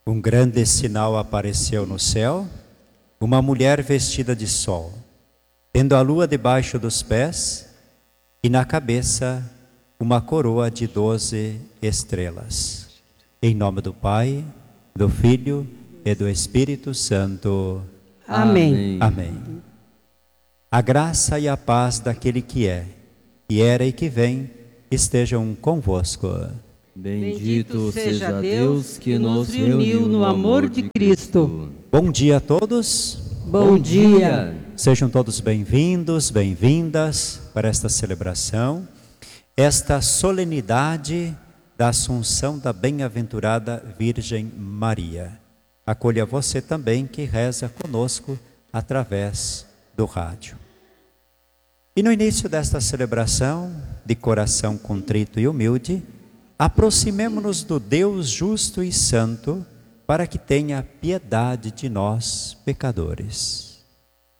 Um grande sinal apareceu no céu, uma mulher vestida de sol, tendo a lua debaixo dos pés e na cabeça uma coroa de 12 estrelas. Em nome do Pai, do Filho e do Espírito Santo. Amém. Amém. A graça e a paz daquele que é, que era e que vem, estejam convosco. Bendito seja Deus que nos reuniu no amor de Cristo. Bom dia a todos. Bom dia. Sejam todos bem-vindos, bem-vindas para esta celebração, esta solenidade da Assunção da Bem-aventurada Virgem Maria. Acolha você também que reza conosco através do rádio. E no início desta celebração, de coração contrito e humilde, aproximemo-nos do Deus justo e santo, para que tenha piedade de nós, pecadores.